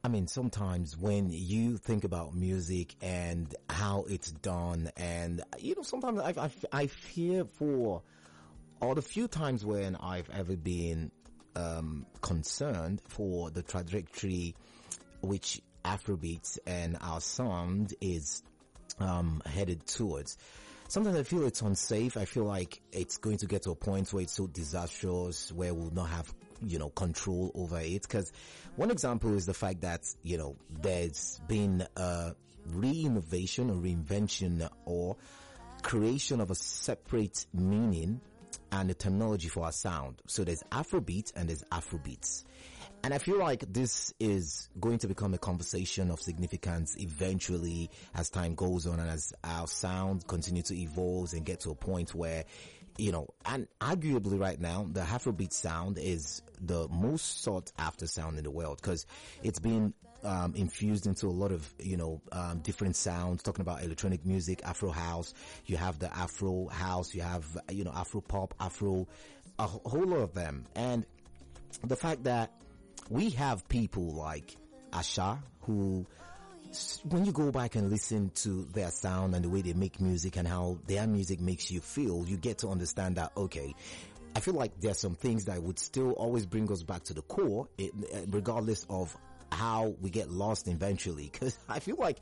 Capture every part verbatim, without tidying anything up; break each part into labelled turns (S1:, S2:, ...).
S1: I mean, sometimes when you think about music and how it's done, and you know, sometimes I, I, I fear for, or the few times when I've ever been um, concerned for the trajectory which Afrobeats and our sound is um, headed towards. Sometimes I feel it's unsafe. I feel like it's going to get to a point where it's so disastrous, where we'll not have, you know, control over it. Because one example is the fact that, you know, there's been a re-innovation or reinvention or creation of a separate meaning and a terminology for our sound. So there's Afrobeat and there's Afrobeats. And I feel like this is going to become a conversation of significance eventually as time goes on and as our sound continue to evolve and get to a point where, you know, and arguably right now, the Afrobeat sound is the most sought after sound in the world because it's been um, infused into a lot of, you know, um, different sounds, talking about electronic music, Afro house, you have the Afro house, you have, you know, Afro pop, Afro, a whole lot of them. And the fact that we have people like Asha who, when you go back and listen to their sound and the way they make music and how their music makes you feel, you get to understand that, okay, I feel like there's some things that would still always bring us back to the core, it, regardless of how we get lost eventually. Cause I feel like,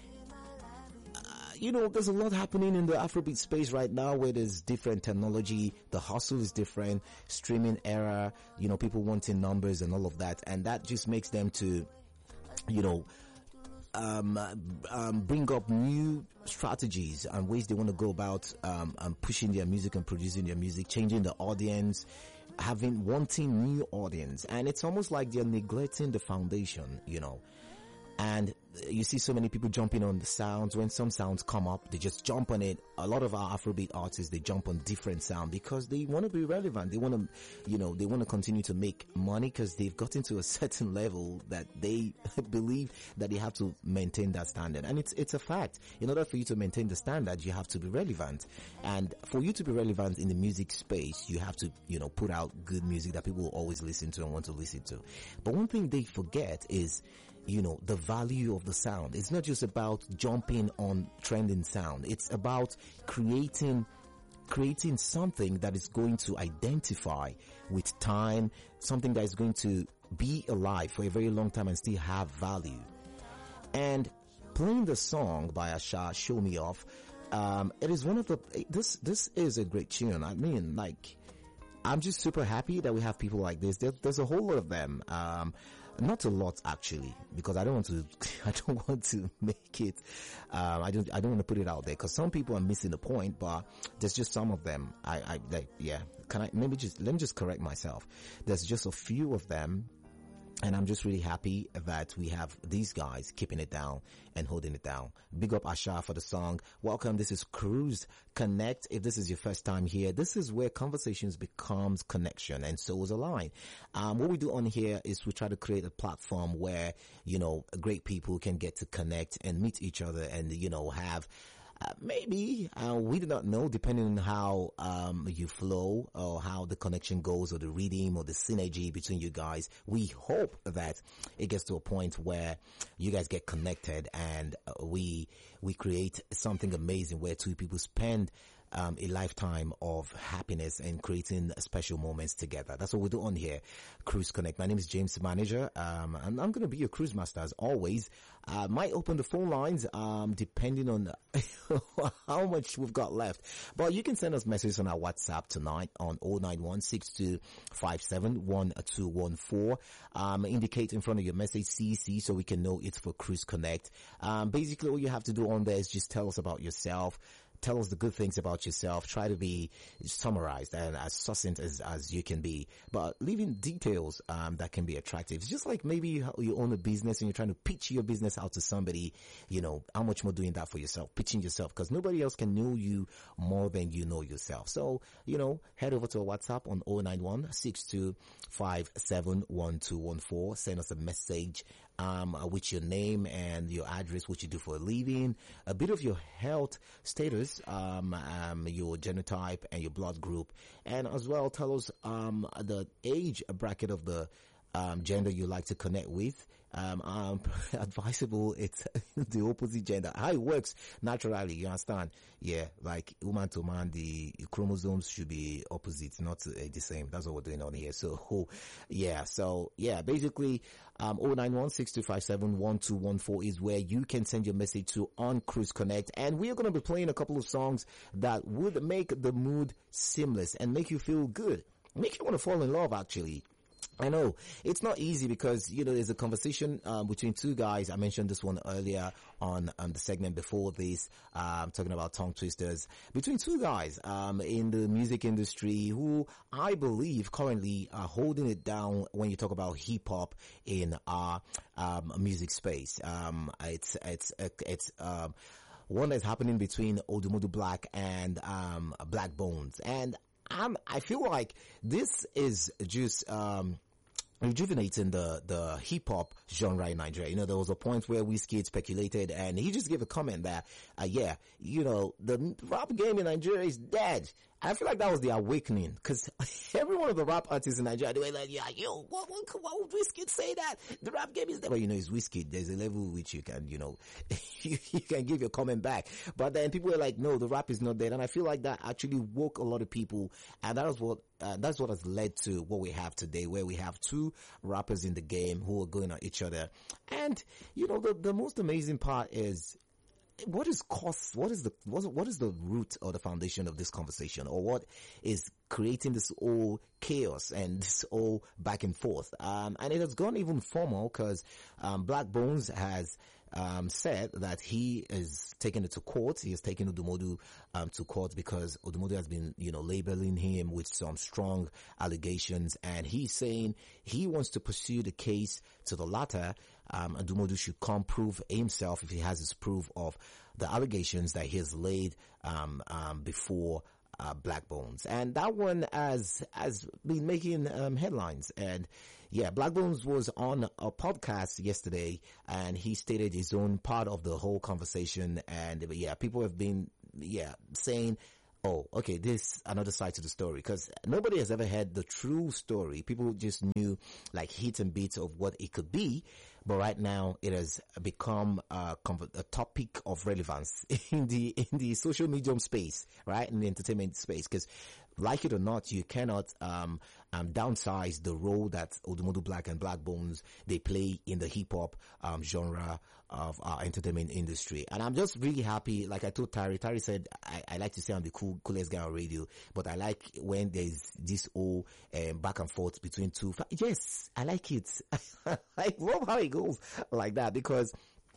S1: you know, there's a lot happening in the Afrobeat space right now where there's different technology, the hustle is different, streaming era, you know, people wanting numbers and all of that. And that just makes them to, you know, um, um, bring up new strategies and ways they want to go about, um, um, pushing their music and producing their music, changing the audience, having, wanting new audience. And it's almost like they're neglecting the foundation, you know. And you see so many people jumping on the sounds. When some sounds come up, they just jump on it. A lot of our Afrobeat artists, they jump on different sound because they want to be relevant. They want to, you know, they want to continue to make money because they've gotten to a certain level that they believe that they have to maintain that standard. And it's, it's a fact. In order for you to maintain the standard, you have to be relevant. And for you to be relevant in the music space, you have to, you know, put out good music that people will always listen to and want to listen to. But one thing they forget is, you know, the value of the sound. It's not just about jumping on trending sound. It's about creating, creating something that is going to identify with time, something that is going to be alive for a very long time and still have value. And playing the song by Asha, Show Me Off, um, it is one of the, this, this is a great tune. I mean, like, I'm just super happy that we have people like this. There, there's a whole lot of them. Um, not a lot actually, because I don't want to, I don't want to make it, um, I don't, I don't want to put it out there because some people are missing the point, but there's just some of them. I, I, like, yeah, can I, maybe just, let me just correct myself. There's just a few of them. And I'm just really happy that we have these guys keeping it down and holding it down. Big up Asha for the song. Welcome. This is Cruise Connect. If this is your first time here, this is where conversations becomes connection and souls align. Um, what we do on here is we try to create a platform where, you know, great people can get to connect and meet each other and, you know, have Uh, maybe, uh, we do not know, depending on how, um, you flow or how the connection goes or the rhythm or the synergy between you guys. We hope that it gets to a point where you guys get connected and uh, we, we create something amazing where two people spend Um, a lifetime of happiness and creating special moments together. That's what we do on here, Cruise Connect. My name is James Manager, um, and I'm going to be your cruise master as always. Uh, might open the phone lines, um, depending on how much we've got left. But you can send us messages on our WhatsApp tonight on zero nine one six two five seven one two one four. Um, indicate in front of your message C C so we can know it's for Cruise Connect. Um, basically all you have to do on there is just tell us about yourself. Tell us the good things about yourself. Try to be summarized and as succinct as, as you can be, but leaving details, um, that can be attractive. It's just like maybe you, you own a business and you're trying to pitch your business out to somebody, you know, how much more doing that for yourself, pitching yourself, because nobody else can know you more than you know yourself. So, you know, head over to our WhatsApp on zero nine one six two five seven one two one four. Send us a message, um, with your name and your address, what you do for a living, a bit of your health status, Um, um, your genotype and your blood group, and as well tell us um the age bracket of the um gender you like to connect with, um, um, advisable. It's the opposite gender. How it works naturally, you understand? Yeah, like woman to man, the chromosomes should be opposite, not uh, the same. That's what we're doing on here. So, oh, yeah, so yeah, basically, um, oh nine one six two five seven one two one four is where you can send your message to on Cruise Connect, and we are going to be playing a couple of songs that would make the mood seamless and make you feel good, make you want to fall in love. Actually, I know it's not easy because, you know, there's a conversation um, between two guys. I mentioned this one earlier on um, the segment before this, um, talking about tongue twisters between two guys um, in the music industry who I believe currently are holding it down when you talk about hip hop in our um, music space. Um, it's it's it's um, one that's happening between Odumodu Black and um, Black Bones, and I'm, I feel like this is just um, rejuvenating the the hip hop genre in Nigeria. You know, there was a point where Wizkid speculated, and he just gave a comment that, uh, yeah, you know, the rap game in Nigeria is dead. I feel like that was the awakening, because every one of the rap artists in Nigeria, they were like, yeah, yo, what, what, why would Wizkid say that? The rap game is dead. But, you know, it's Wizkid. There's a level which you can, you know, you, you can give your comment back. But then people were like, no, the rap is not dead. And I feel like that actually woke a lot of people. And that was what, uh, that's what has led to what we have today, where we have two rappers in the game who are going at each other. And, you know, the, the most amazing part is, what is cause, what is the, what, what is the root or the foundation of this conversation, or what is creating this whole chaos and this whole back and forth? Um, and it has gone even formal because, um, Black Bones has, um, said that he is taking it to court. He has taken Odumodu, um, to court because Odumodu has been, you know, labeling him with some strong allegations, and he's saying he wants to pursue the case to the latter. Um, Odumodu should come prove himself if he has his proof of the allegations that he has laid, um, um, before, uh, Black Bones. And that one has, has been making, um, headlines. And yeah, Black Bones was on a podcast yesterday, and he stated his own part of the whole conversation. And yeah, people have been, yeah, saying, oh, okay, this another side to the story, because nobody has ever heard the true story. People just knew like hits and bits of what it could be, but right now it has become a, a topic of relevance in the in the social medium space, right, in the entertainment space, because like it or not, you cannot um, um downsize the role that Odumodu Black and Black Bones they play in the hip hop um genre of our entertainment industry. And I'm just really happy. Like I told Tari, Tari said I, I like to say I'm the cool coolest guy on radio, but I like when there's this whole um, back and forth between two. Yes, I like it. I love how it goes like that, because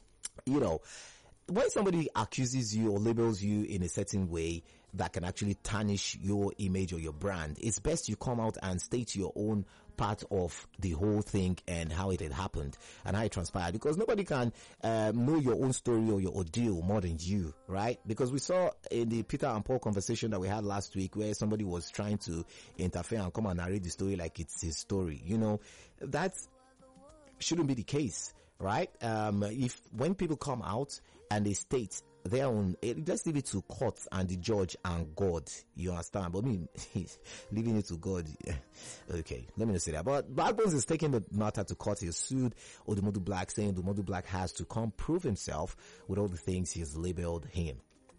S1: you know, when somebody accuses you or labels you in a certain way that can actually tarnish your image or your brand, it's best you come out and state your own part of the whole thing and how it had happened and how it transpired, because nobody can um, know your own story or your ordeal more than you, right? Because we saw in the Peter and Paul conversation that we had last week where somebody was trying to interfere and come and narrate the story like it's his story. You know, that shouldn't be the case, right? Um, if when people come out and they state their own, it, just leave it to courts and the judge and God. You understand? But I mean, leaving it to God. Okay, let me not say that. But Black Bones is taking the matter to court. He sued Odumodu Black, saying Odumodu Black has to come prove himself with all the things he has labeled him.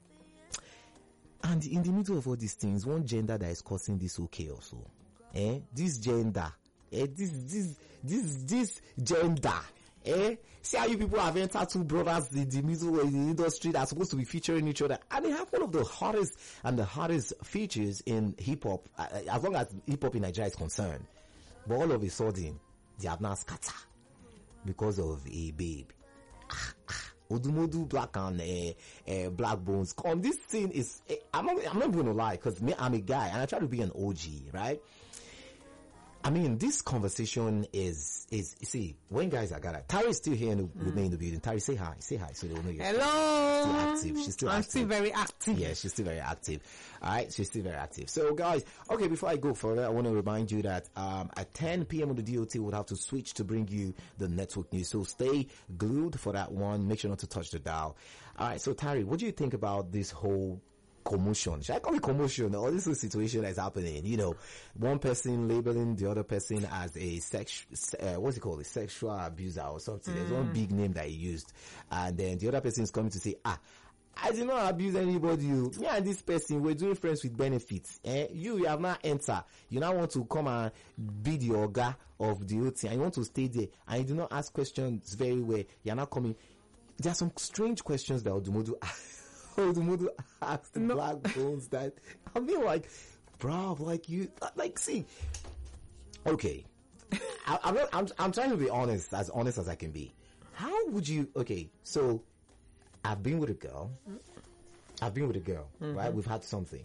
S1: And in the middle of all these things, one gender that is causing this whole chaos, oh, eh? This gender, eh? This, this, this, this gender. Eh? See how you people have entered two brothers in the middle of the industry that are supposed to be featuring each other, and they have one of the hottest and the hottest features in hip hop, uh, as long as hip hop in Nigeria is concerned. But all of a sudden, they have now scattered because of a babe. Ah, ah. Odumodu Black and uh, uh, Black Bones. Come, this scene is. Uh, I'm not. I'm not going to lie, because me, I'm a guy and I try to be an O G, right? I mean, this conversation is, is, you see, when guys are gathered, Tari is still here in the, mm. with me in the building. Tari, say hi, say hi, so they will know you're
S2: Hello.
S1: still active. She's still
S2: I'm
S1: active.
S2: still very active.
S1: Yeah, she's still very active. Alright, she's still very active. So guys, okay, before I go further, I want to remind you that, um, at ten p.m. on the D O T, we'll have to switch to bring you the network news. So stay glued for that one. Make sure not to touch the dial. Alright, so Tari, what do you think about this whole commotion. Should I call it commotion? Or this is a situation that's happening. You know, one person labeling the other person as a sex, uh, what's it called? A sexual abuser or something. Mm. There's one big name that he used. And then the other person is coming to say, ah, I did not abuse anybody. You, me and this person, we're doing friends with benefits. Eh? You, you have not entered. You now want to come and be the orga of the whole thing. And you want to stay there. And you do not ask questions very well. You're not coming. There are some strange questions that Odumodu Odumodu asked the no. Black Bones that, I mean, like, bro, like you, like, see, okay. I, I'm not, I'm, I'm trying to be honest, as honest as I can be. How would you, okay, so, I've been with a girl. I've been with a girl, mm-hmm. right? We've had something.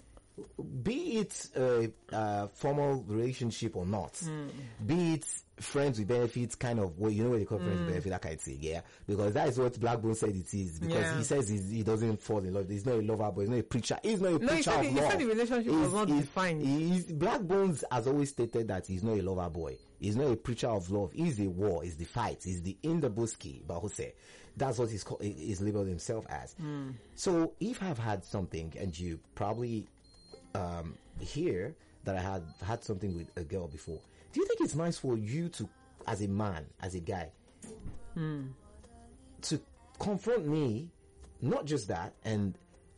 S1: Be it a, a formal relationship or not, mm. be it friends with benefits, kind of, well, you know what they call mm. friends with benefits, that kind of thing, yeah? Because that is what Blackbone said it is. Because yeah. he says he's, he doesn't fall in love. He's not a lover boy. He's not a preacher. He's not a
S2: no,
S1: preacher
S2: he said,
S1: of
S2: he
S1: love.
S2: said the relationship he's, was not
S1: he's,
S2: defined.
S1: He's, Blackbones has always stated that he's not a lover boy. He's not a preacher of love. He's a war. He's the fight. He's the in the busky, Bahose. That's what he's called, he's labeled himself as. Mm. So if I've had something, and you probably um, hear that I had had something with a girl before, do you think it's nice for you to, as a man, as a guy, mm. to confront me, not just that, and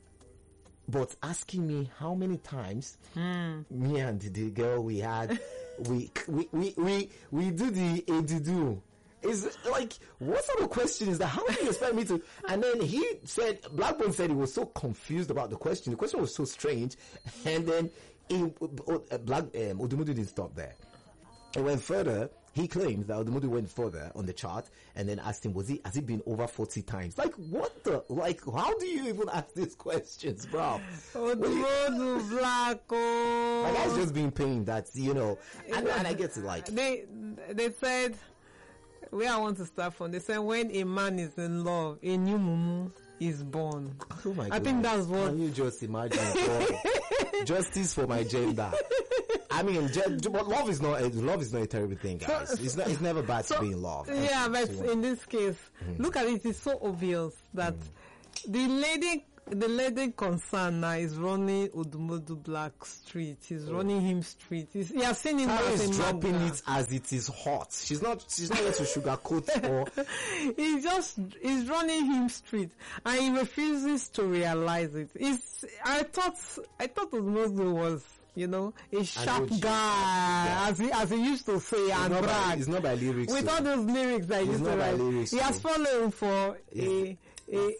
S1: but asking me how many times mm. me and the girl we had, we, we, we, we, we do the edidu. Is like, what sort of question is that? How do you expect me to? And then he said, Blackbone said he was so confused about the question. The question was so strange. And then he, uh, Black, um, Odumodu didn't stop there. He went further. He claims that Odumodu went further on the chart and then asked him, was he, has he been over forty times? Like, what the, like, how do you even ask these questions, bro?
S2: Odumodu Blacko.
S1: My guy's just being pained that, you know, and, and I get it, like.
S2: They, they said, where I want to start from, they said when a man is in love, a new mumu is born.
S1: Oh my God.
S2: I think that's what.
S1: Can you just imagine? For justice for my gender. I mean, je- but love is not a, love is not a terrible thing, guys. So, it's not. It's never bad so, to be in love.
S2: Yeah, but in this case, mm-hmm. look at it. It's so obvious that mm. the lady. The lady concerned now is running Odumodu Black street. He's oh. running him street. He's, he has seen him as
S1: is dropping manga. It as it is hot. She's not. She's not here to sugarcoat or.
S2: He's just. He's running him street, and he refuses to realize it. It's. I thought. I thought Odumodu was, you know, a sharp guy, yeah. as he as he used to say it's and brag.
S1: It's not by lyrics.
S2: With too. All those lyrics that he used to write, lyrics he too. Has fallen for yeah. a. a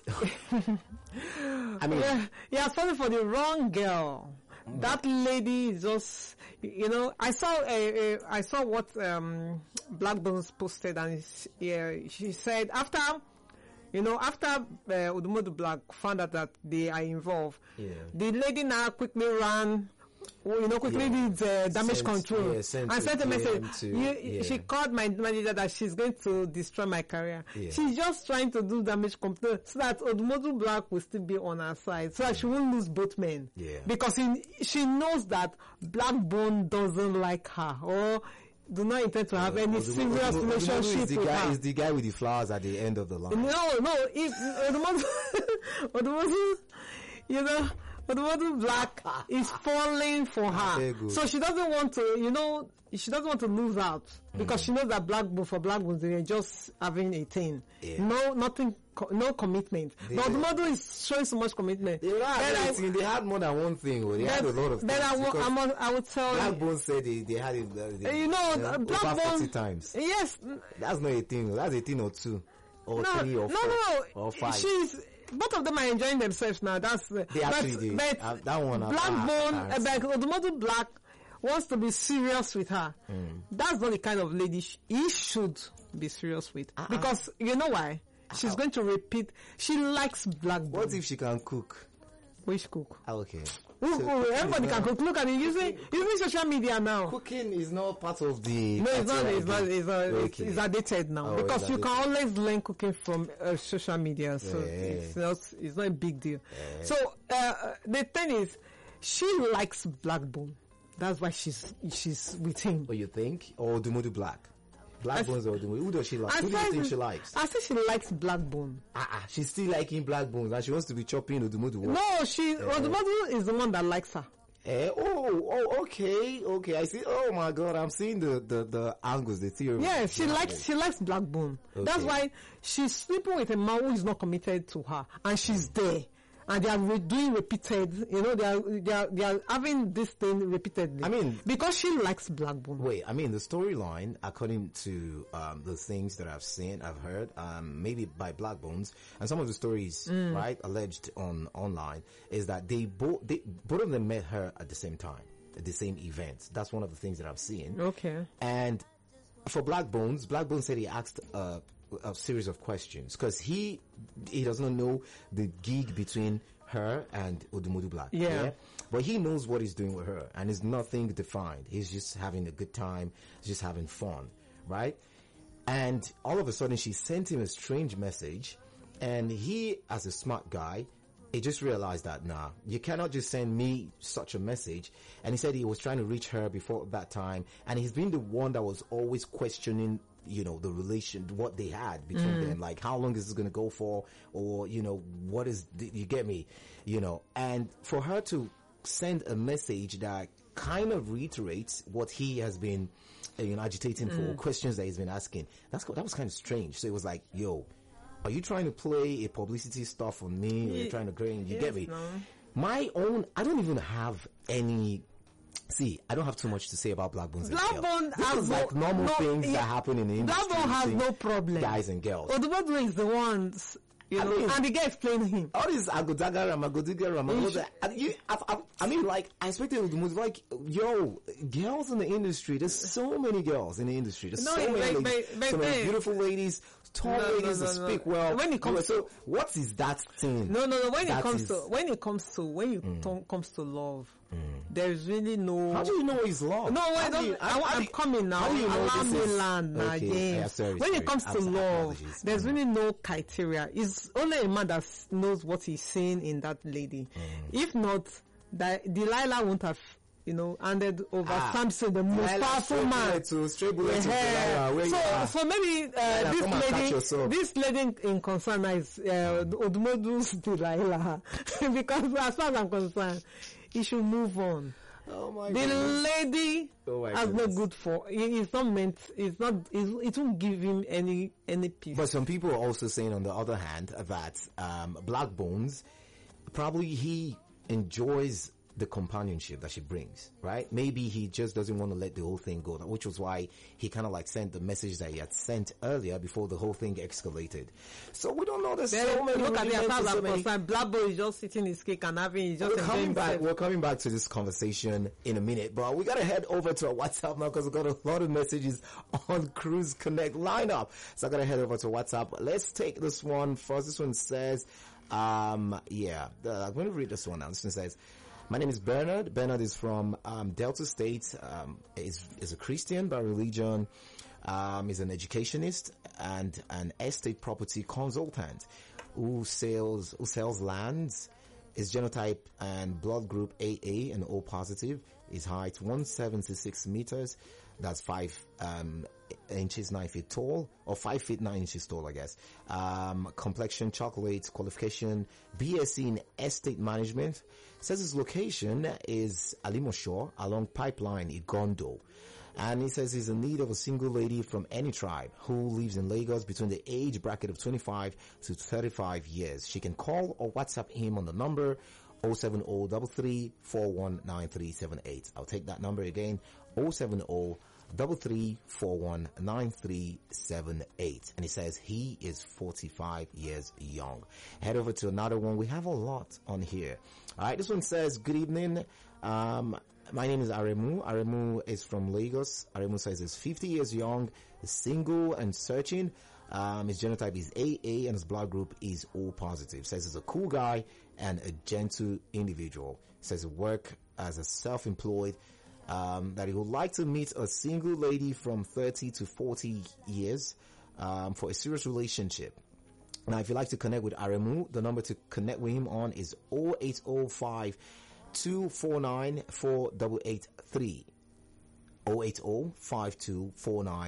S2: I mean, yeah, he has fallen for the wrong girl. Mm. That lady is just, you know, I saw a, a I saw what um, Blackbones posted, and yeah, she said after, you know, after uh, Odumodu Black found out that they are involved, yeah. the lady now quickly ran. You know, quickly yeah. did uh, damage sent, control yeah, sent and sent a message. To, you, yeah. She called my manager that she's going to destroy my career. Yeah. She's just trying to do damage control so that Odumodu Black will still be on her side, so that she won't lose both men.
S1: Yeah.
S2: Because he, she knows that Blackbone doesn't like her or do not intend to have uh, any Odumodu, serious Odumodu, relationship Odumodu is the
S1: with
S2: guy,
S1: her. Is the guy with the flowers at the end of the line?
S2: No, no. If Odumodu, Odumodu, you know. Odumodu Black is falling for her. So she doesn't want to, you know, she doesn't want to lose out because mm. she knows that Blackbone, for Blackbone, they're just having a thing. Yeah. No, nothing, no commitment. Yeah. But Odumodu is showing so much commitment.
S1: They had, I, they had more than one thing. They had a lot of things.
S2: Then I will, I'm on, I would tell
S1: Blackbone said they, they had it, they,
S2: you know,
S1: you know
S2: Blackbone,
S1: over forty times.
S2: Yes.
S1: That's not a thing. That's a thing or two. Or
S2: no,
S1: three or
S2: no,
S1: four.
S2: No, no,
S1: or five.
S2: She's, both of them are enjoying themselves now. That's uh,
S1: they actually do.
S2: But
S1: uh, that one.
S2: Blackbone, uh, like Odumodu Black, wants to be serious with her. Mm. That's not the kind of lady sh- he should be serious with. Uh-uh. Because you know why? She's uh-uh. going to repeat. She likes Blackbone.
S1: What if she can cook?
S2: Which cook?
S1: Oh, okay.
S2: Ooh,
S1: so
S2: ooh, everybody can cook. Look at it. Using using social media now.
S1: Cooking is not part of the.
S2: No, it's not. It's not. It's, not, okay. it's, it's outdated now oh, because you can always learn cooking from uh, social media. So yeah. it's not. It's not a big deal. Yeah. So uh, the thing is, she likes Blackbone. That's why she's she's with him.
S1: What you think? Or Odumodu Black? Blackbones or Odumodu? Who does she like? I Who do you think she likes?
S2: I think she likes Blackbone.
S1: Ah, uh-uh, she's still liking Blackbones and she wants to be chopping Odumodu.
S2: No, she, uh, Odumodu is the one that likes her.
S1: Eh, oh, oh, okay, okay. I see. Oh my God, I'm seeing the the, the angles, the theory.
S2: Yeah, she likes she likes Blackbone. Okay. That's why she's sleeping with a man who is not committed to her, and she's there, and they are re- doing repeated. You know, they are they are they are having this thing repeatedly.
S1: I mean,
S2: because she likes Blackbone.
S1: Wait, I mean the storyline, according to um, the things that I've seen, I've heard, um, maybe by Blackbones, and some of the stories, mm. right, alleged on online, is that they both they both of them met her at the same time, at the same event. That's one of the things that I've seen.
S2: Okay.
S1: And for Blackbones, Blackbones said he asked uh, a series of questions because he he does not know the gig between her and Odumodu Black.
S2: Yeah. yeah.
S1: But he knows what he's doing with her and it's nothing defined. He's just having a good time. He's just having fun. Right? And all of a sudden she sent him a strange message and he, as a smart guy, he just realized that, nah, you cannot just send me such a message. And he said he was trying to reach her before that time. And he's been the one that was always questioning, you know, the relation, what they had between mm. them. Like, how long is this going to go for? Or, you know, what is, you get me? You know, and for her to send a message that kind of reiterates what he has been, uh, you know, agitating mm. for, questions that he's been asking. That's, that was kind of strange. So it was like, yo, are you trying to play a publicity stuff on me? Or you're trying to create, you yes, get me?
S2: No.
S1: My own, I don't even have any, see, I don't have too much to say about Blackbones and
S2: Blackbone
S1: This is like
S2: no,
S1: normal
S2: no,
S1: things
S2: yeah,
S1: that happen in the industry.
S2: Blackbone has no problem.
S1: Guys and girls.
S2: Odumodu is the ones, you I know, mean, and the guy explained him.
S1: All this Agodagaram, Agodigaram, Agoda, and you, I, I, I mean, like, I expected Odumodu, like, yo, girls in the industry, there's so many girls in the industry. There's
S2: no,
S1: so many
S2: but,
S1: ladies,
S2: but,
S1: so
S2: but,
S1: many beautiful ladies, tall
S2: no,
S1: ladies
S2: no,
S1: that
S2: no,
S1: speak
S2: no.
S1: well.
S2: When it comes
S1: so,
S2: to,
S1: what is that thing?
S2: No, no, no. When
S1: that
S2: it comes
S1: is,
S2: to, when it comes to, when you mm. t- comes to love, mm. there's really no.
S1: How do you know it's love?
S2: No, wait, don't,
S1: you,
S2: I, I, I'm coming now.
S1: How do you know
S2: Allow
S1: this
S2: me
S1: is,
S2: land now,
S1: okay.
S2: James.
S1: Yeah, sorry,
S2: when
S1: sorry.
S2: it comes to
S1: I'm,
S2: love,
S1: apologies.
S2: there's
S1: mm.
S2: really no criteria. It's only a man that knows what he's seeing in that lady. Mm. If not, that Delilah won't have, you know, handed over ah, Samson, the most Delilah powerful man.
S1: To straight bullet yeah. to Delilah.
S2: So, so maybe uh, this lady, this lady in concern is uh, Odumodu's Delilah, because as far as I'm concerned, he should move on.
S1: Oh my
S2: the
S1: goodness.
S2: lady
S1: oh
S2: has
S1: goodness.
S2: no good for. It's not meant. It's not. It's, it won't give him any any peace.
S1: But some people are also saying, on the other hand, that um, Blackbones, probably he enjoys the companionship that she brings, right? Maybe he just doesn't want to let the whole thing go, which was why he kind of like sent the message that he had sent earlier before the whole thing escalated. So we don't know. There's
S2: then
S1: so many.
S2: Look at the as
S1: so
S2: concerned. Blackbone is just sitting his cake and having. He's just
S1: we're coming back.
S2: Himself.
S1: We're coming back to this conversation in a minute, but we gotta head over to our WhatsApp now because we got a lot of messages on Cruise Connect lineup. So I gotta head over to WhatsApp. Let's take this one first. This one says, um, yeah, the, I'm going to read this one now. This one says, my name is Bernard. Bernard is from um, Delta State. Um, is is a Christian by religion. Um, is an educationist and an estate property consultant who sells who sells lands. His genotype and blood group A A and O positive. His height one hundred seventy-six meters. That's five um, inches nine feet tall, or five feet nine inches tall, I guess. Um, complexion chocolate. Qualification B S c in estate management. Says his location is Alimosho along Pipeline, Igondo. And he says he's in need of a single lady from any tribe who lives in Lagos between the age bracket of twenty-five to thirty-five years. She can call or WhatsApp him on the number oh seven oh three three four one nine three seven eight. I'll take that number again, oh seven oh three three four one nine three seven eight. And he says he is forty-five years young. Head over to another one. We have a lot on here. All right, this one says, good evening. Um, my name is Aremu. Aremu is from Lagos. Aremu says he's fifty years young, is single and searching. Um, his genotype is A A and his blood group is O positive. Says he's a cool guy and a gentle individual. Says he work as a self-employed. Um, that he would like to meet a single lady from thirty to forty years um, for a serious relationship. Now, if you'd like to connect with Aremu, the number to connect with him on is oh eight oh five two four nine four eight eight three. oh eight oh five two four nine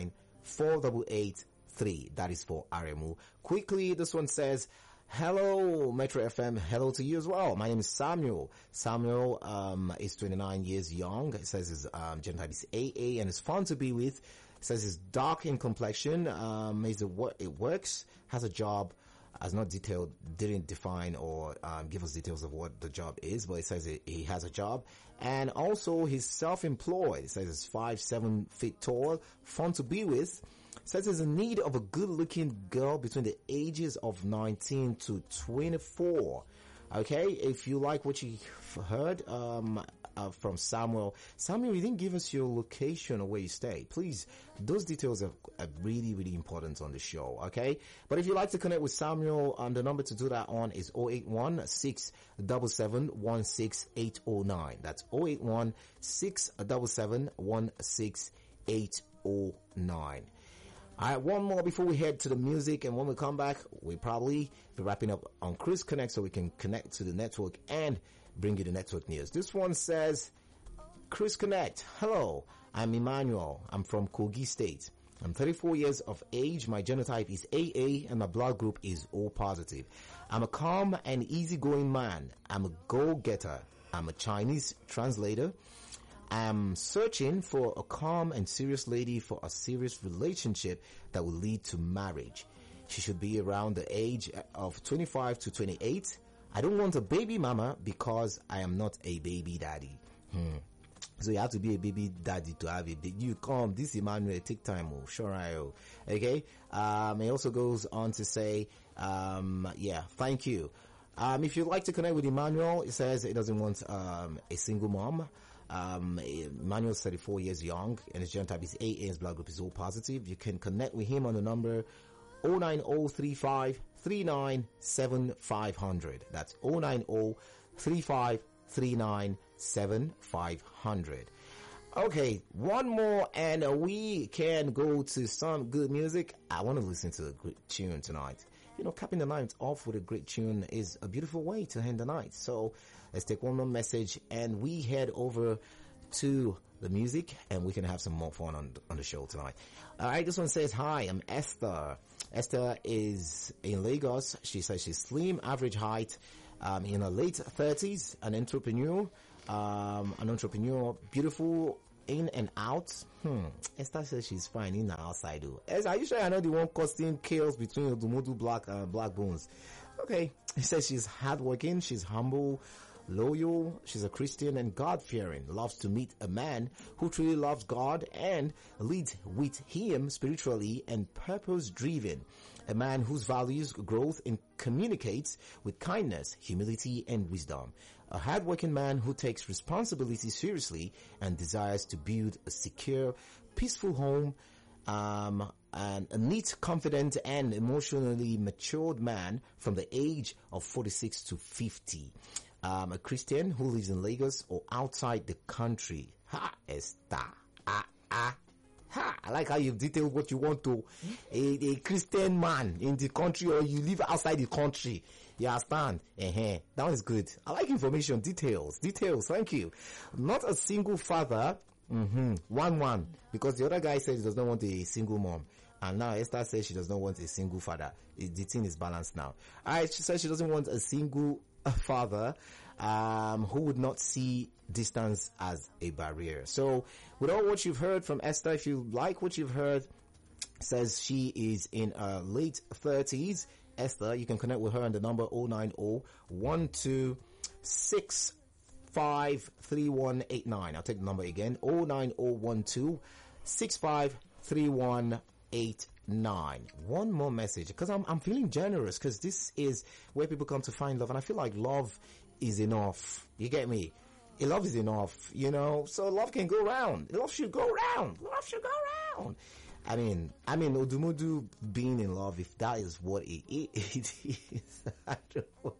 S1: four eight eight three. That is for Aremu. Quickly, this one says, hello, Metro F M. Hello to you as well. My name is Samuel. Samuel um, is twenty-nine years young. It says his um, genotype is A A and it's fun to be with. It says he's dark in complexion. Um, he's a wor- it works, has a job, has not detailed, didn't define or um, give us details of what the job is, but it says it, he has a job. And also he's self-employed. It says he's five, seven feet tall, fun to be with. Says he's in need of a good-looking girl between the ages of nineteen to twenty-four. Okay, if you like what you heard um, uh, from Samuel, Samuel, you didn't give us your location or where you stay. Please, those details are, are really, really important on the show. Okay, but if you'd like to connect with Samuel, um, the number to do that on is zero eight one, six seven seven, one six eight zero nine. That's zero eight one, six seven seven, one six eight zero nine. All right, one more before we head to the music, and when we come back, we'll probably be wrapping up on Chris Connect so we can connect to the network and bring you the network news. This one says, Chris Connect, hello, I'm Emmanuel. I'm from Kogi State. I'm thirty-four years of age. My genotype is A A and my blood group is O positive. I'm a calm and easygoing man. I'm a go-getter. I'm a Chinese translator. I'm searching for a calm and serious lady for a serious relationship that will lead to marriage. She should be around the age of twenty-five to twenty-eight. I don't want a baby mama because I am not a baby daddy. Hmm. So you have to be a baby daddy to have a baby. You come, this Emmanuel, take time, oh, sure I oh. Okay? Um, it also goes on to say, um, yeah, thank you. Um, if you'd like to connect with Emmanuel, it says it doesn't want, um, a single mom. Um, Emmanuel's thirty-four years young and his genotype is A A and his blood group is O positive. You can connect with him on the number zero nine zero three five three nine seven five zero zero. That's zero nine zero three five three nine seven five zero zero. Okay, one more and we can go to some good music. I want to listen to a good tune tonight. You know, capping the night off with a great tune is a beautiful way to end the night. So let's take one more message and we head over to the music and we can have some more fun on, on the show tonight. All right, this one says, hi, I'm Esther. Esther is in Lagos. She says she's slim, average height, um, in her late thirties, an entrepreneur, um, an entrepreneur, beautiful in and out. Hmm. Esther says she's fine in and outside though. Esther, are you sure I know the one causing chaos between Odumodu Black and uh, Black Bones? Okay. He says she's hardworking, she's humble, loyal, she's a Christian and God-fearing, loves to meet a man who truly loves God and leads with him spiritually and purpose-driven. A man whose values growth and communicates with kindness, humility, and wisdom. A hardworking man who takes responsibility seriously and desires to build a secure, peaceful home, um, and a neat, confident, and emotionally matured man from the age of forty-six to fifty. Um, a Christian who lives in Lagos or outside the country. Ha, Esther. Ah, ah. Ha, I like how you've detailed what you want to. A, a Christian man in the country or you live outside the country. You understand? Uh-huh. That was good. I like information, details, details. Thank you. Not a single father. Mm-hmm. One, one. Because the other guy says he does not want a single mom. And now Esther says she does not want a single father. It, the thing is balanced now. Alright, she says she doesn't want a single father, um, who would not see distance as a barrier. So, with all what you've heard from Esther, if you like what you've heard, says she is in her late thirties. Esther, you can connect with her on the number zero nine zero one two six five three one eight nine. I'll take the number again, zero nine zero one two six five three one eight nine. One more message, because I'm I'm feeling generous, because this is where people come to find love, and I feel like love is enough. You get me? A love is enough, you know. So love can go round. Love should go round. Love should go round. I mean, I mean, Odumodu being in love, if that is what it, it, it is, I don't know.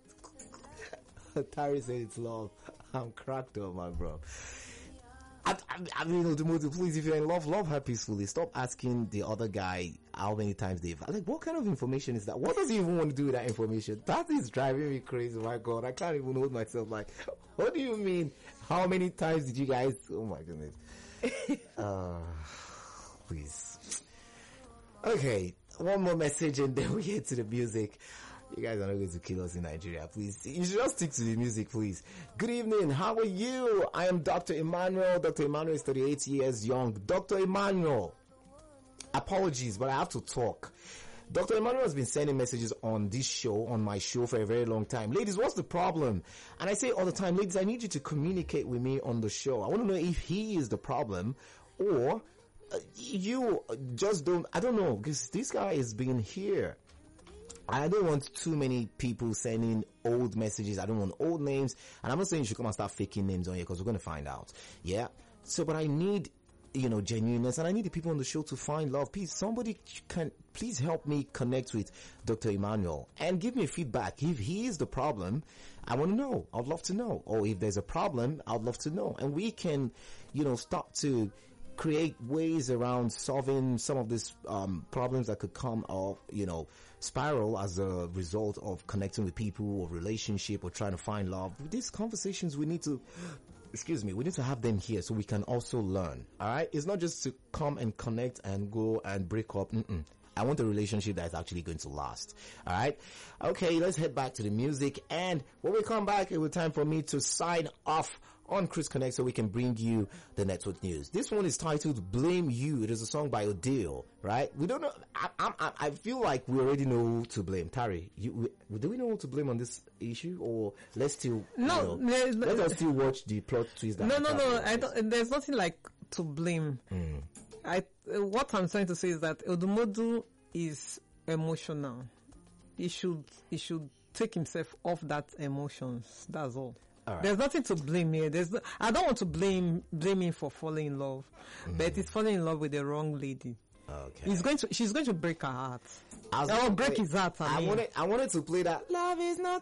S1: Tari said it's love. I'm cracked up, my bro. I, I, I mean, Odumodu, please, if you're in love, love her peacefully. Stop asking the other guy how many times they've... Like, what kind of information is that? What does he even want to do with that information? That is driving me crazy, my God. I can't even hold myself. Like, what do you mean? How many times did you guys... Oh, my goodness. uh, please. Okay, one more message and then we get to the music. You guys are not going to kill us in Nigeria, please. You should just stick to the music, please. Good evening. How are you? I am Doctor Emmanuel. Doctor Emmanuel is thirty-eight years young. Doctor Emmanuel, apologies, but I have to talk. Doctor Emmanuel has been sending messages on this show, on my show, for a very long time. Ladies, what's the problem? And I say all the time, ladies, I need you to communicate with me on the show. I want to know if he is the problem or uh, you just don't, I don't know, because this guy has been here. I don't want too many people sending old messages. I don't want old names. And I'm not saying you should come and start faking names on here because we're going to find out. Yeah. So, but I need, you know, genuineness, and I need the people on the show to find love. Please, somebody can, please help me connect with Doctor Emmanuel and give me feedback. If he is the problem, I want to know. I'd love to know. Or if there's a problem, I'd love to know. And we can, you know, start to create ways around solving some of these um, problems that could come or, you know, spiral as a result of connecting with people or relationship or trying to find love. These conversations we need to, excuse me, we need to have them here so we can also learn. All right. It's not just to come and connect and go and break up. Mm-mm. I want a relationship that's actually going to last. All right. Okay. Let's head back to the music. And when we come back, it will be time for me to sign off on Chris Connect so we can bring you the network news. This one is titled Blame You. It is a song by Odile, right? We don't know. I, I, I feel like we already know who to blame. Tari, you, we, do we know who to blame on this issue, or let's still,
S2: no,
S1: you know, let us still watch the plot twist? That
S2: no, no, no. I don't, there's nothing like to blame. Mm. I, what I'm trying to say is that Odumodu is emotional. He should, he should take himself off that emotions. That's all. All right. There's nothing to blame here. There's no, I don't want to blame blame him for falling in love, mm. but he's falling in love with the wrong lady. Okay. He's going to. She's going to break her heart. Or break his heart. I,
S1: I
S2: mean.
S1: wanted. I wanted to play that. Love is not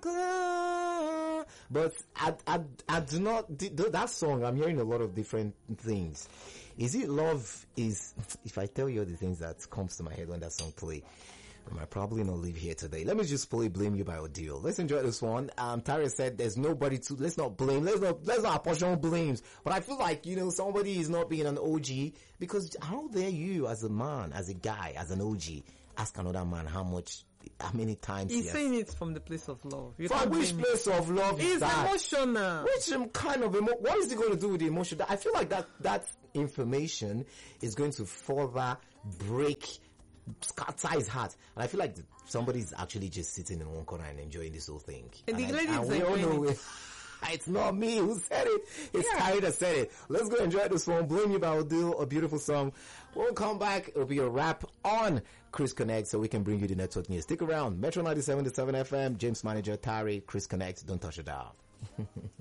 S1: clear, but I. I. I do not. That song. I'm hearing a lot of different things. Is it love? Is if I tell you the things that comes to my head when that song play, I might probably not live here today. Let me just play Blame You by Odile. Let's enjoy this one. Um, Tara said there's nobody to, let's not blame, let's not, let's not apportion blames. But I feel like, you know, somebody is not being an O G because how dare you as a man, as a guy, as an O G, ask another man how much, how many times
S2: he's he saying it from the place of love. You
S1: from which place of love is that?
S2: Emotional.
S1: Which kind of emo- what is it going to do with the emotion? I feel like that, that information is going to further break scatter his heart, and I feel like somebody's actually just sitting in one corner and enjoying this whole thing.
S2: And, and,
S1: the
S2: I,
S1: and we all know it. It's not me who said it. It's yeah. Kyrie that said it. Let's go enjoy this one. Blame You by Odile, a beautiful song. We'll come back. It'll be a wrap on Chris Connect so we can bring you the network news. Stick around. Metro ninety-seven point seven F M, James Manager, Tari, Chris Connect. Don't touch it down.